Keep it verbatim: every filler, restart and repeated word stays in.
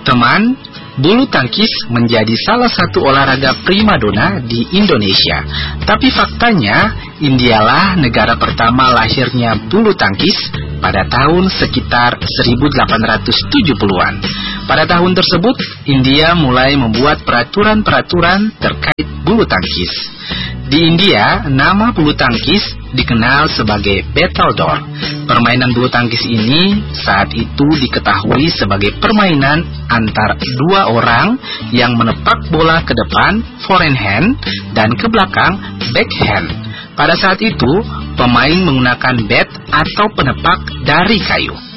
Teman, bulu tangkis menjadi salah satu olahraga primadona di Indonesia. Tapi faktanya, Indialah negara pertama lahirnya bulu tangkis pada tahun sekitar seribu delapan ratus tujuh puluhan. Pada tahun tersebut, India mulai membuat peraturan-peraturan terkait bulu tangkis. Di India, nama bulu tangkis dikenal sebagai battledore. Permainan bulu tangkis ini saat itu diketahui sebagai permainan antar dua orang yang menepak bola ke depan forehand dan ke belakang backhand. Pada saat itu, pemain menggunakan bat atau penepak dari kayu.